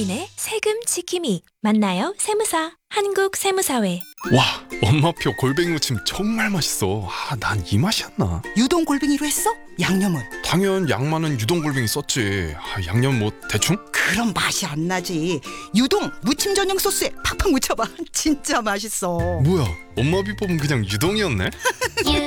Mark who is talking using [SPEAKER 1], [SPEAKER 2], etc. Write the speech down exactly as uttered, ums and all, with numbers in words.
[SPEAKER 1] 법인의 세금 지킴이. 만나요 세무사. 한국세무사회.
[SPEAKER 2] 와, 엄마표 골뱅이 무침 정말 맛있어. 아, 난 이 맛이었나?
[SPEAKER 3] 유동 골뱅이로 했어? 양념은?
[SPEAKER 2] 당연 양 많은 유동 골뱅이 썼지. 아, 양념 뭐 대충?
[SPEAKER 3] 그럼 맛이 안 나지. 유동 무침 전용 소스에 팍팍 묻혀봐. 진짜 맛있어.
[SPEAKER 2] 뭐야, 엄마 비법은 그냥 유동이었네?